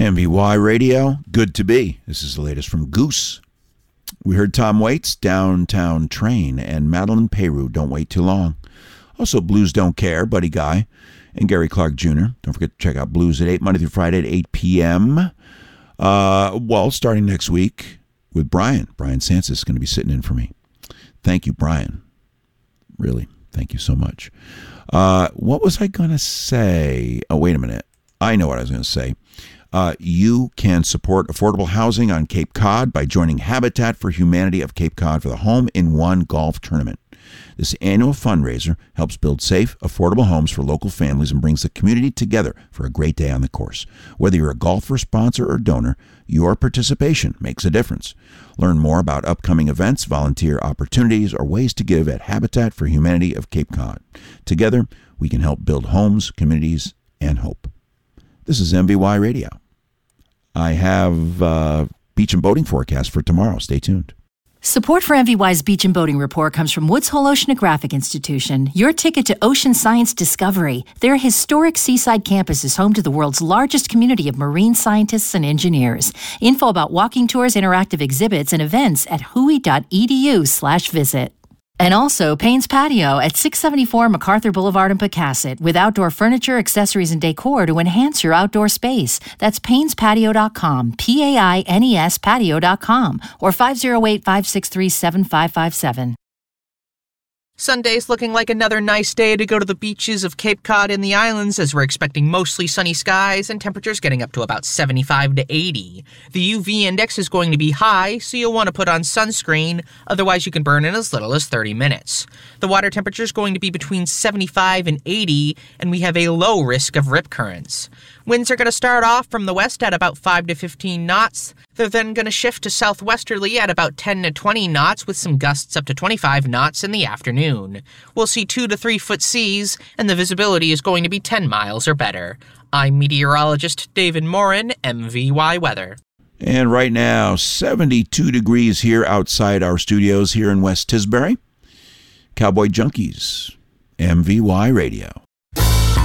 MVY Radio, good to be. This is the latest from Goose. We heard Tom Waits, Downtown Train, and Madeline Peru, Don't Wait Too Long. Also, Blues Don't Care, Buddy Guy, and Gary Clark Jr. Don't forget to check out Blues at 8, Monday through Friday at 8 p.m. Starting next week with Brian. Brian Sansa is going to be sitting in for me. Thank you, Brian. Really, thank you so much. What was I going to say? Oh, wait a minute. I know what I was going to say. You can support affordable housing on Cape Cod by joining Habitat for Humanity of Cape Cod for the Home-in-One Golf Tournament. This annual fundraiser helps build safe, affordable homes for local families and brings the community together for a great day on the course. Whether you're a golfer, sponsor, or donor, your participation makes a difference. Learn more about upcoming events, volunteer opportunities, or ways to give at Habitat for Humanity of Cape Cod. Together, we can help build homes, communities, and hope. This is MVY Radio. I have beach and boating forecast for tomorrow. Stay tuned. Support for MVY's Beach and Boating Report comes from Woods Hole Oceanographic Institution, your ticket to ocean science discovery. Their historic seaside campus is home to the world's largest community of marine scientists and engineers. Info about walking tours, interactive exhibits, and events at hui.edu/visit. And also Payne's Patio at 674 MacArthur Boulevard in Pecasset with outdoor furniture, accessories, and decor to enhance your outdoor space. That's painespatio.com, P-A-I-N-E-S patio.com, or 508-563-7557. Sunday's looking like another nice day to go to the beaches of Cape Cod and the islands, as we're expecting mostly sunny skies and temperatures getting up to about 75 to 80. The UV index is going to be high, so you'll want to put on sunscreen, otherwise you can burn in as little as 30 minutes. The water temperature is going to be between 75 and 80, and we have a low risk of rip currents. Winds are going to start off from the west at about 5 to 15 knots. They're then going to shift to southwesterly at about 10 to 20 knots with some gusts up to 25 knots in the afternoon. We'll see 2 to 3 foot seas, and the visibility is going to be 10 miles or better. I'm meteorologist David Morin, MVY Weather. And right now, 72 degrees here outside our studios here in West Tisbury. Cowboy Junkies, MVY Radio.